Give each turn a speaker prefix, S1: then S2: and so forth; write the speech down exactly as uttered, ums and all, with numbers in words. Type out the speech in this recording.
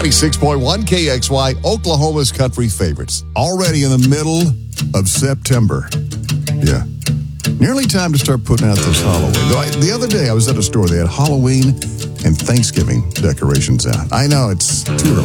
S1: ninety-six point one K X Y, Oklahoma's country favorites. Already in the middle of September. Yeah. Nearly time to start putting out this Halloween. Though I, the other day I was at a store. They had Halloween and Thanksgiving decorations out. I know it's too early.